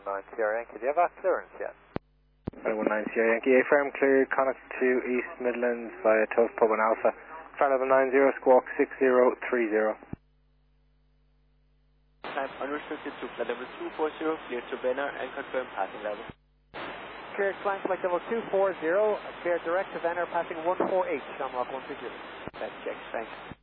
Sierra Yankee. Do you have our clearance yet? 519 Sierra Yankee. A-frame cleared, connect to East Midlands via Toast Pub and Alpha. Flight level 90, squawk 6030. Time unrestricted to flight level 240, cleared to Venner and confirm passing level. Cleared flying flight level 240, cleared direct to Venner, passing 148, Shamrock 120. That's checked, thanks.